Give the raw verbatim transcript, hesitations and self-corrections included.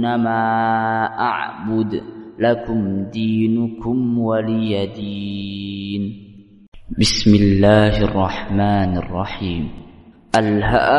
ما أعبد لكم دينكم ولي دين. بسم الله الرحمن الرحيم. ألهاكم